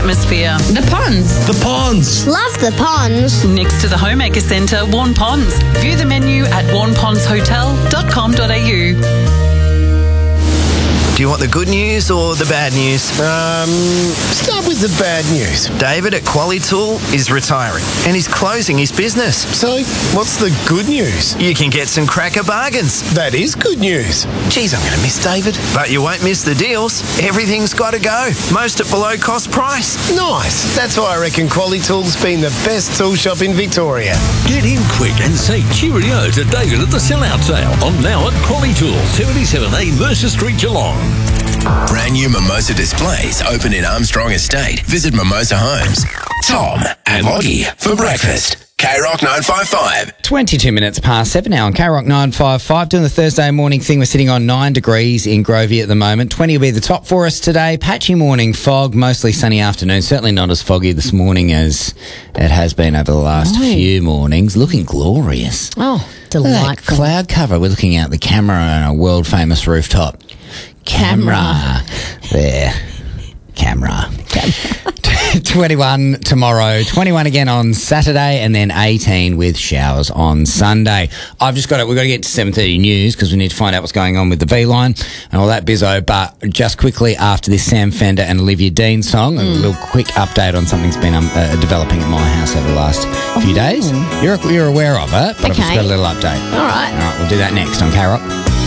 atmosphere. The ponds. The ponds. Love the ponds. Next to the Homemaker Centre, Warn Ponds. View the menu at warnpondshotel.com.au. Do you want the good news or the bad news? Start with the bad news. David at Qualitool is retiring and he's closing his business. So, what's the good news? You can get some cracker bargains. That is good news. Geez, I'm going to miss David. But you won't miss the deals. Everything's got to go. Most at below cost price. Nice. That's why I reckon Qualitool's been the best tool shop in Victoria. Get in quick and say cheerio to David at the sellout sale on now at Qualitool, 77A Mercer Street, Geelong. Brand new Mimosa displays open in Armstrong Estate. Visit Mimosa Homes. Tom and Lottie for breakfast. K-Rock 955. 22 minutes past 7 now on K-Rock 955. Doing the Thursday morning thing. We're sitting on 9 degrees in Grovey at the moment. 20 will be the top for us today. Patchy morning, fog, mostly sunny afternoon. Certainly not as foggy this morning as it has been over the last few mornings. Looking glorious. Oh, Look at that delightful. cloud cover. We're looking out the camera on a world famous rooftop. Camera. There. Camera. 21 tomorrow, 21 again on Saturday, and then 18 with showers on Sunday. We've got to get to 7:30 news because we need to find out what's going on with the V-line and all that bizzo. But just quickly after this Sam Fender and Olivia Dean song, a little quick update on something's been developing at my house over the last few days. You're aware of it, but I've just Okay. got a little update. All right. All right, we'll do that next on K-Rock.